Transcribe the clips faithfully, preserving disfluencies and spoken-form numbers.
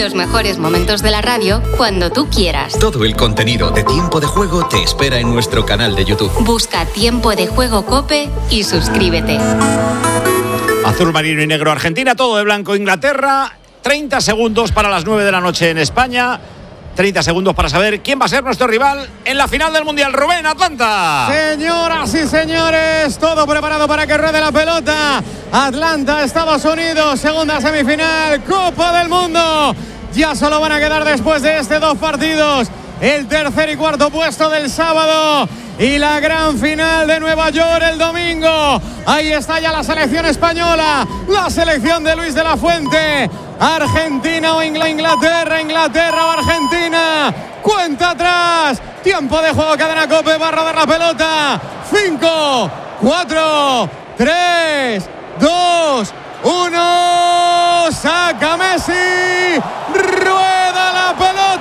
Los mejores momentos de la radio cuando tú quieras. Todo el contenido de Tiempo de Juego te espera en nuestro canal de YouTube. Busca Tiempo de Juego COPE y suscríbete. Azul marino y negro Argentina, todo de blanco Inglaterra. treinta segundos para las nueve de la noche en España. treinta segundos para saber quién va a ser nuestro rival en la final del Mundial. Rubén, Atlanta. Señoras y señores, todo preparado para que ruede la pelota. Atlanta, Estados Unidos, segunda semifinal, Copa del Mundo. Ya solo van a quedar después de este dos partidos el tercer y cuarto puesto del sábado y la gran final de Nueva York el domingo. Ahí está ya la selección española, la selección de Luis de la Fuente. Argentina o Inglaterra, Inglaterra o Argentina. Cuenta atrás, tiempo de juego, cadena COPE, va a rodar la pelota. cinco, cuatro, tres, dos, uno. Saca Messi, rueda la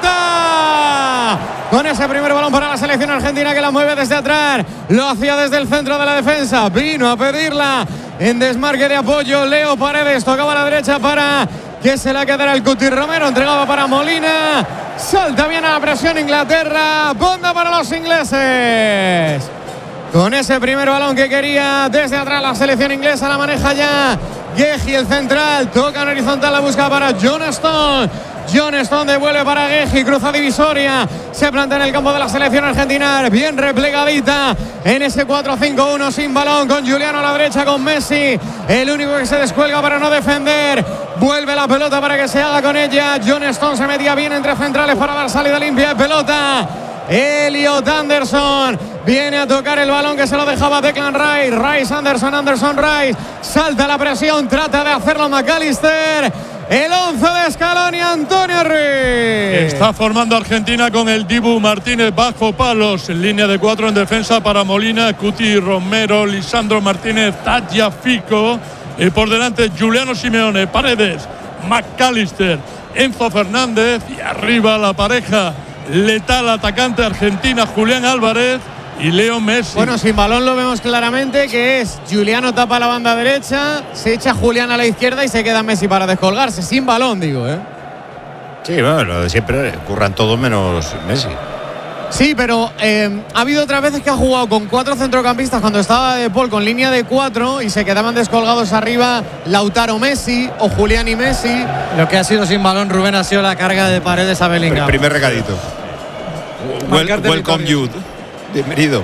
pelota. Con ese primer balón para la selección argentina que la mueve desde atrás. Lo hacía desde el centro de la defensa. Vino a pedirla en desmarque de apoyo Leo Paredes. Tocaba a la derecha para que se la quedara el Cuti Romero. Entregaba para Molina. Salta bien a la presión Inglaterra. Banda para los ingleses. Con ese primer balón que quería desde atrás la selección inglesa, la maneja ya Guehi, el central. Toca en horizontal, la busca para John Stone. John Stone devuelve para Guehi, cruza divisoria, se planta en el campo de la selección argentina, bien replegadita en ese cuatro cinco uno sin balón, con Juliano a la derecha, con Messi, el único que se descuelga para no defender. Vuelve la pelota para que se haga con ella. John Stone se metía bien entre centrales para dar salida limpia de pelota. Elliot Anderson viene a tocar el balón que se lo dejaba Declan Rice. Rice, Anderson, Anderson, Rice. Salta la presión, trata de hacerlo McAllister. El once de Scaloni, Antonio Ruiz. Está formando Argentina con el Dibu Martínez bajo palos. En línea de cuatro en defensa para Molina, Cuti Romero, Lisandro Martínez, Tagliafico. Y por delante Juliano Simeone, Paredes, McAllister, Enzo Fernández. Y arriba la pareja letal atacante argentina, Julián Álvarez y Leo Messi. Bueno, sin balón lo vemos claramente, que es Juliano tapa la banda derecha, se echa Julián a la izquierda y se queda Messi para descolgarse. Sin balón, digo, ¿eh? Sí, bueno, lo de siempre, curran todos menos Messi. Sí, pero eh, ha habido otras veces que ha jugado con cuatro centrocampistas cuando estaba De Paul con línea de cuatro y se quedaban descolgados arriba Lautaro Messi o Julián y Messi. Lo que ha sido sin balón, Rubén, ha sido la carga de Paredes a Bellingham. El primer recadito. Well, welcome you. Bienvenido.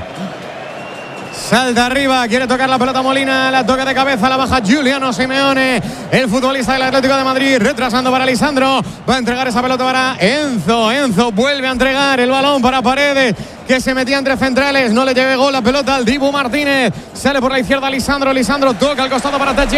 Salta arriba, quiere tocar la pelota Molina, la toca de cabeza, la baja Juliano Simeone, el futbolista del Atlético de Madrid, retrasando para Lisandro, va a entregar esa pelota para Enzo, Enzo vuelve a entregar el balón para Paredes, que se metía entre centrales, no le llegó la pelota al Dibu Martínez, sale por la izquierda Lisandro, Lisandro toca al costado para